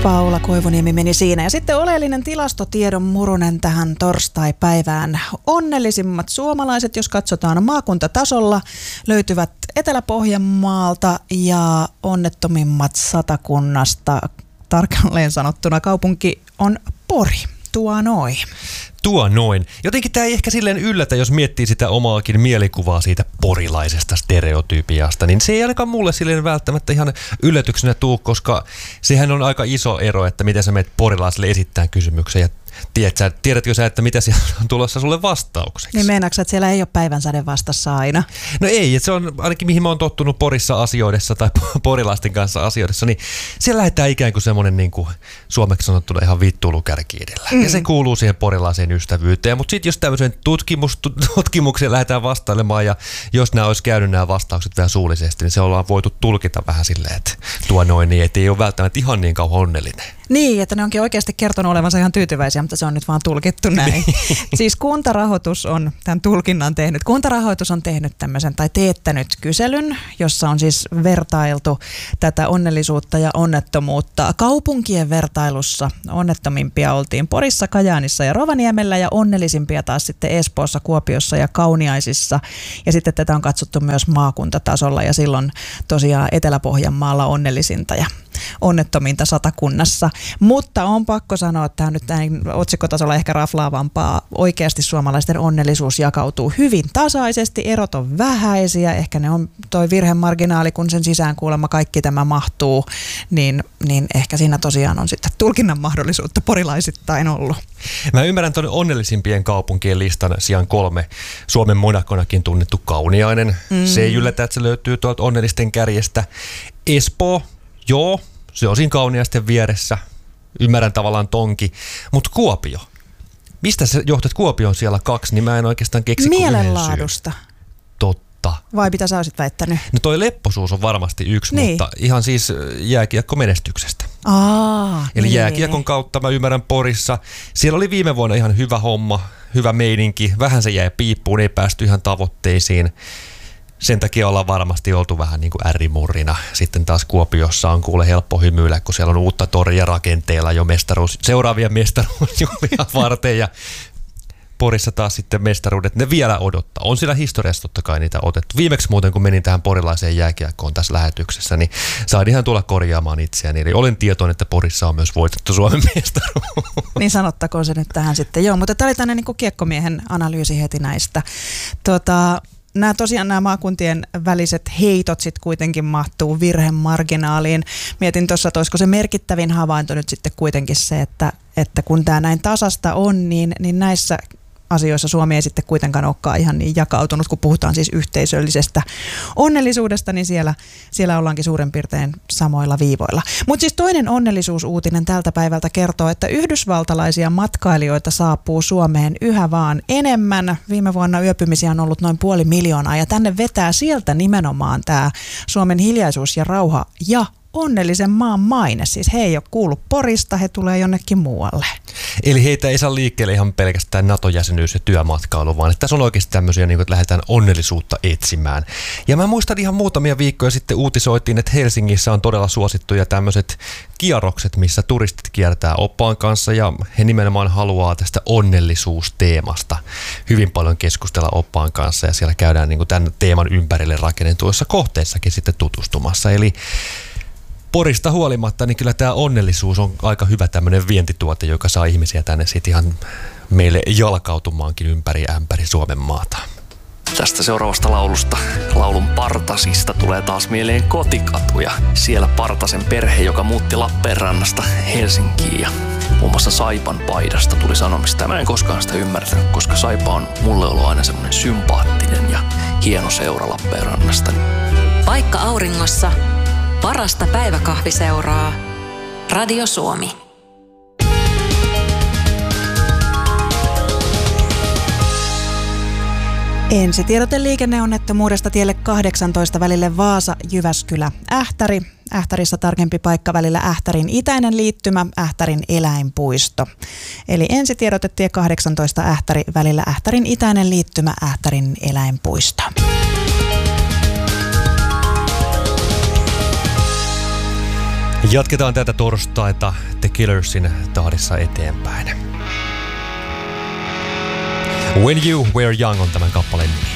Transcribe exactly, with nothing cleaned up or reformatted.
Paula Koivuniemi meni siinä. Ja sitten oleellinen tilastotiedon murunen tähän torstai-päivään. Onnellisimmat suomalaiset, jos katsotaan maakuntatasolla, löytyvät Etelä-Pohjanmaalta ja onnettomimmat Satakunnasta. Tarkalleen sanottuna kaupunki on Pori. Tuo noin. Tuo noin. Jotenkin tämä ei ehkä silleen yllätä, jos miettii sitä omaakin mielikuvaa siitä porilaisesta stereotypiasta, niin se ei ainakaan mulle silleen välttämättä ihan yllätyksenä tuu, koska sehän on aika iso ero, että miten sä menet porilaiselle esittää kysymyksen ja tiedätkö, tiedätkö sä, että mitä siellä on tulossa sulle vastaukseksi? Niin meinaatko, että siellä ei ole päivänsade vastassa aina? No ei, että se on ainakin mihin mä oon tottunut Porissa asioidessa tai porilaisten kanssa asioidessa, niin siellä lähdetään ikään kuin semmoinen niin kuin suomeksi sanottuna ihan vittuilukärki edellä. Mm. Ja se kuuluu siihen porilaiseen ystävyyteen, mutta sitten jos tämmöisen tutkimus, tutkimuksen lähdetään vastailemaan ja jos nämä olisi käynyt nämä vastaukset vähän suullisesti, niin se ollaan voitu tulkita vähän silleen, että tuo noin niin, että ei ole välttämättä ihan niin kauan onnellinen. Niin, että ne onkin oikeasti kertonut olevansa ihan tyytyväisiä, mutta se on nyt vaan tulkittu näin. Siis Kuntarahoitus on tämän tulkinnan tehnyt. Kuntarahoitus on tehnyt tämmöisen tai teettänyt kyselyn, jossa on siis vertailtu tätä onnellisuutta ja onnettomuutta. Kaupunkien vertailussa onnettomimpia oltiin Porissa, Kajaanissa ja Rovaniemellä ja onnellisimpia taas sitten Espoossa, Kuopiossa ja Kauniaisissa. Ja sitten tätä on katsottu myös maakuntatasolla ja silloin tosiaan Etelä-Pohjanmaalla onnellisinta ja onnettominta Satakunnassa. Mutta on pakko sanoa, että tämä on nyt näin otsikkotasolla ehkä raflaavampaa. Oikeasti suomalaisten onnellisuus jakautuu hyvin tasaisesti, erot on vähäisiä, ehkä ne on toi virhemarginaali, kun sen sisään kuulemma kaikki tämä mahtuu, niin, niin ehkä siinä tosiaan on sitten tulkinnan mahdollisuutta porilaisittain ollut. Mä ymmärrän tuon onnellisimpien kaupunkien listan sijaan kolme. Suomen Monakonakin tunnettu Kauniainen. Mm. Se ei yllätä, että se löytyy tuolta onnellisten kärjestä. Espoo. Joo, se on siinä Kauniaisten vieressä. Ymmärrän tavallaan tonki. Mutta Kuopio. Mistä sä johtat, että Kuopio on siellä kaksi, niin mä en oikeastaan keksi kuin yhden syyn. Mielenlaadusta. Totta. Vai mitä sä olisit väittänyt? No toi lepposuus on varmasti yksi, niin. Mutta ihan siis jääkiekkomenestyksestä. Aa, Eli niin, jääkiekon niin. kautta mä ymmärrän Porissa. Siellä oli viime vuonna ihan hyvä homma, hyvä meininki. Vähän se jäi piippuun, ei päästy ihan tavoitteisiin. Sen takia ollaan varmasti oltu vähän niin kuin ärrimurrina. Sitten taas Kuopiossa on kuule helppo hymyillä, kun siellä on uutta toria rakenteella jo mestaruus, seuraavia mestaruusjuhlia varten. Ja Porissa taas sitten mestaruudet, ne vielä odottaa. On siellä historiassa totta kai niitä otettu. Viimeksi muuten, kun menin tähän porilaiseen jääkiekkoon tässä lähetyksessä, niin sain ihan tulla korjaamaan itseäni. Eli olen tietoinen, että Porissa on myös voitettu Suomen mestaruus. Niin sanottakoon se nyt tähän sitten. Joo, mutta tämä oli tämmöinen niin kuin kiekkomiehen analyysi heti näistä. Tota... Nämä tosiaan nämä maakuntien väliset heitot sitten kuitenkin mahtuu virhemarginaaliin. Mietin tuossa, että olisiko se merkittävin havainto nyt sitten kuitenkin se, että, että kun tämä näin tasasta on, niin, niin näissä asioissa Suomi ei sitten kuitenkaan olekaan ihan niin jakautunut, kun puhutaan siis yhteisöllisestä onnellisuudesta, niin siellä, siellä ollaankin suurin piirtein samoilla viivoilla. Mutta siis toinen onnellisuusuutinen tältä päivältä kertoo, että yhdysvaltalaisia matkailijoita saapuu Suomeen yhä vaan enemmän. Viime vuonna yöpymisiä on ollut noin puoli miljoonaa ja tänne vetää sieltä nimenomaan tämä Suomen hiljaisuus ja rauha ja onnellisen maan maine. Siis he ei ole kuullut Porista, he tulee jonnekin muualle. Eli heitä ei saa liikkeelle ihan pelkästään NATO-jäsenyys ja työmatkailu, vaan että tässä on oikeasti tämmöisiä, niin kuin, että lähdetään onnellisuutta etsimään. Ja mä muistan ihan muutamia viikkoja sitten uutisoitiin, että Helsingissä on todella suosittuja tämmöiset kierrokset, missä turistit kiertää oppaan kanssa ja he nimenomaan haluaa tästä onnellisuusteemasta hyvin paljon keskustella oppaan kanssa ja siellä käydään niin kuin tämän teeman ympärille rakennetuissa kohteissakin sitten tutustumassa. Eli Porista huolimatta, niin kyllä tämä onnellisuus on aika hyvä tämmöinen vientituote, joka saa ihmisiä tänne sitten ihan meille jalkautumaankin ympäri ämpäri Suomen maata. Tästä seuraavasta laulusta, laulun Partasista, tulee taas mieleen kotikatu ja siellä Partasen perhe, joka muutti Lappeenrannasta Helsinkiin ja muun muassa Saipan paidasta tuli sanomista. Mä en koskaan sitä ymmärtänyt, koska Saipa on mulle ollut aina semmoinen sympaattinen ja hieno seura Lappeenrannasta. Vaikka auringossa, parasta päiväkahviseuraa Radio Suomi. Ensitiedote liikenneonnettomuudesta tielle kahdeksantoista välille Vaasa-Jyväskylä-Ähtäri. Ähtärissä tarkempi paikka välillä Ähtärin itäinen liittymä, Ähtärin eläinpuisto. Eli ensitiedote tie kahdeksantoista Ähtäri välillä Ähtärin itäinen liittymä, Ähtärin eläinpuisto. Jatketaan tätä torstaita The Killersin tahdissa eteenpäin. When You Were Young on tämän kappaleen nimi.